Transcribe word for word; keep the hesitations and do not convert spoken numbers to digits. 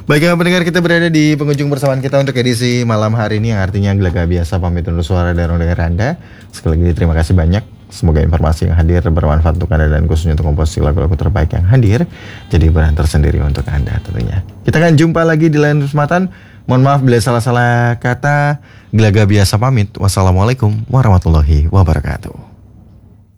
Baiklah pendengar, kita berada di penghujung persamaan kita untuk edisi malam hari ini, yang artinya Gelaga Biasa pamit undur suara dari dengar Anda. Sekali lagi terima kasih banyak. Semoga informasi yang hadir bermanfaat untuk Anda dan khususnya untuk komposisi lagu-lagu terbaik yang hadir jadi bahan tersendiri untuk Anda tentunya. Kita akan jumpa lagi di lain kesempatan. Mohon maaf bila salah-salah kata. Gelaga Biasa pamit. Wassalamualaikum warahmatullahi wabarakatuh.